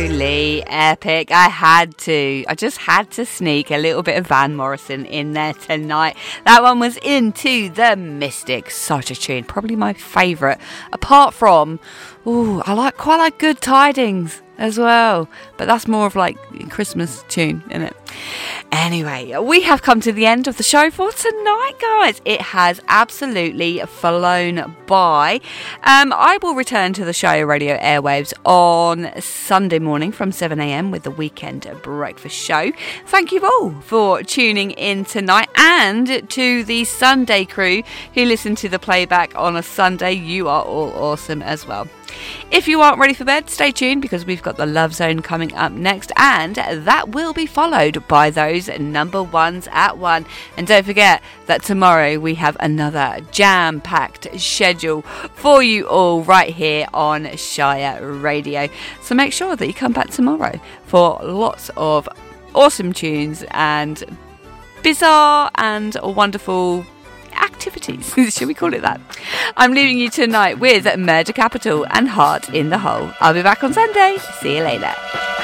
Absolutely epic. I just had to sneak a little bit of Van Morrison in there tonight. That one was Into the Mystic. Such a tune. Probably my favourite. Apart from, I quite like Good Tidings as well. But that's more of like a Christmas tune, isn't it? Anyway, we have come to the end of the show for tonight, guys. It has absolutely flown by. I will return to the Shire Radio airwaves on Sunday morning from 7 a.m. with the Weekend Breakfast Show. Thank you all for tuning in tonight, and to the Sunday crew who listen to the playback on a Sunday. You are all awesome as well. If you aren't ready for bed, stay tuned, because we've got the Love Zone coming up next, and that will be followed by those number ones at 1. And don't forget that tomorrow we have another jam-packed schedule for you all right here on Shire Radio. So make sure that you come back tomorrow for lots of awesome tunes and bizarre and wonderful activities. Should we call it that? I'm leaving you tonight with Murder Capital and Heart in the Hole. I'll be back on Sunday. See you later.